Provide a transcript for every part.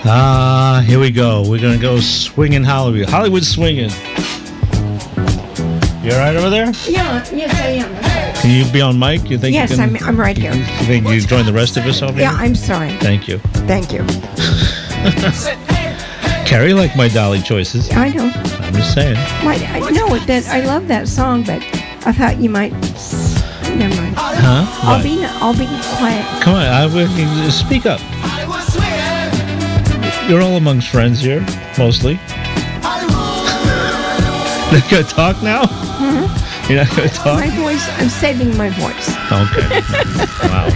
Here we go. We're going to go swinging Hollywood. Hollywood swinging. You all right over there? Yeah, yes, I am. Can you be on mic? You think Yes, you can, I'm right here. You think you join the rest of us over Yeah, here? I'm sorry. Thank you. Thank you. Carrie liked my Dolly choices. I know. I'm just saying. I love that song, but I thought you might. Never mind. Huh? I'll What? be quiet. Come on, speak up. You're all amongst friends here, mostly. You're going to talk now? Mm-hmm. You're not going to talk? My voice. I'm saving my voice. Okay. Wow.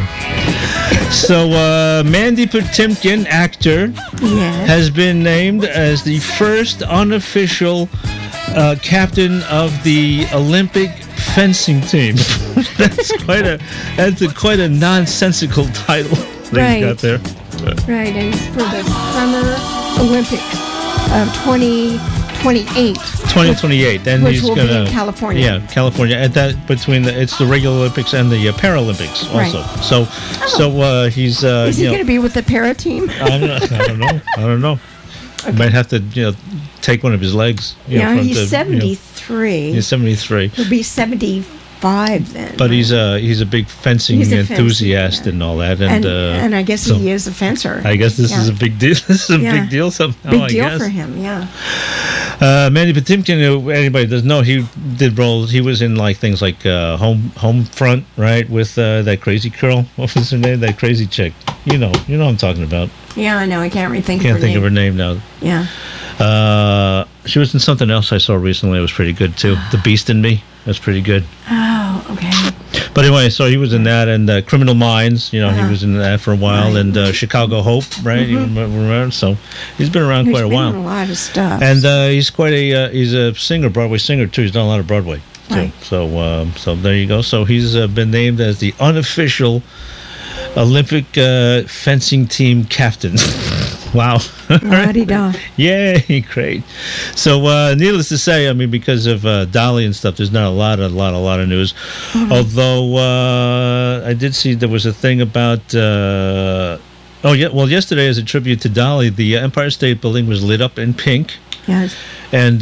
So, Mandy Patinkin, actor, Yes. has been named as the first unofficial captain of the Olympic fencing team. That's quite a nonsensical title that you got there. Right, and it's for the Summer Olympics of 2028. 2028. Then Which he's will gonna be in California. Yeah, California. At that it's the regular Olympics and the Paralympics also. Right. So he's Is he going to be with the para team? I don't know. Okay. Might have to take one of his legs. He's 73. He's 73. He'll be 75 then. But he's a big fencing enthusiast yeah. and all that, and I guess he is a fencer. I guess this is a big deal. This is a big deal somehow. Big deal for him, yeah. Mandy Patinkin, who anybody doesn't know, he did roles. He was in things like Home Front, right, with that crazy girl. What was her name? That crazy chick. You know what I'm talking about. Yeah, I know. I can't think of her name now. Yeah. She was in something else I saw recently. It was pretty good too. The Beast in Me. That's pretty good. Oh, okay. But anyway, so he was in that, and Criminal Minds. He was in that for a while, and Chicago Hope, right? Mm-hmm. You remember? So he's been around quite a while. He's been in a lot of stuff. And he's quite he's a singer, Broadway singer too. He's done a lot of Broadway too. Right. So there you go. So he's been named as the unofficial Olympic fencing team captain. Wow. La-di-da. Yay, great. So needless to say, I mean, because of Dolly and stuff, there's not a lot of news. Mm-hmm. Although I did see there was a thing about yesterday, as a tribute to Dolly, the Empire State Building was lit up in pink. Yes. And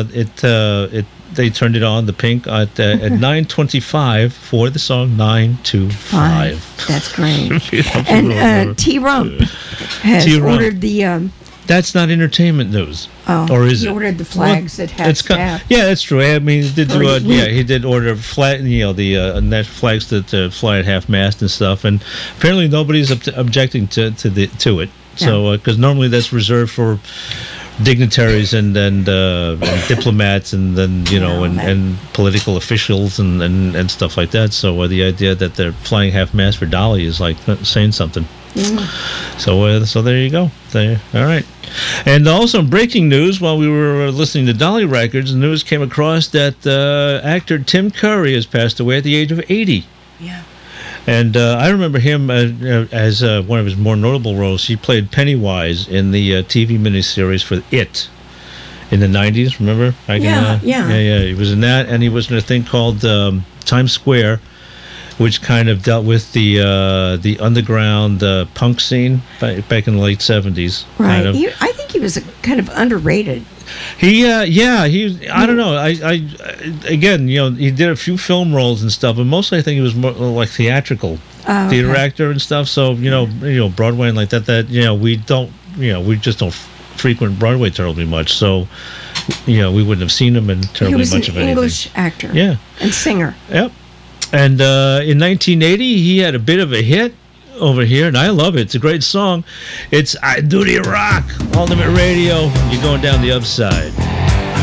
they turned it on, the pink, at 9:25 for the song 925. That's great. And T. Rump has ordered the... That's not entertainment news. Oh, or is he it? ordered the flags that have staff. Yeah, that's true. I mean, he did he did order the net flags that fly at half mast and stuff. And apparently nobody's objecting to it. So because normally that's reserved for dignitaries and diplomats and then and political officials and stuff like that. So the idea that they're flying half mast for Dolly is like saying something. Mm. So there you go. All right. And also breaking news, while we were listening to Dolly records, the news came across that actor Tim Curry has passed away at the age of 80. Yeah. And I remember him as one of his more notable roles. He played Pennywise in the TV miniseries for It in the 90s, remember? Yeah. He was in that, and he was in a thing called Times Square, which kind of dealt with the underground punk scene back in the late 70s. Right. Kind of. I think he was kind of underrated. He I don't know. Again, he did a few film roles and stuff, but mostly I think he was more like theatrical theater actor and stuff. So Broadway and like that we just don't frequent Broadway terribly much. So we wouldn't have seen him in terribly much of anything. He was an English actor. Yeah. And singer. Yep. And in 1980, he had a bit of a hit over here, and I love it. It's a great song. It's I Do the Rock, Ultimate Radio. You're going down the upside.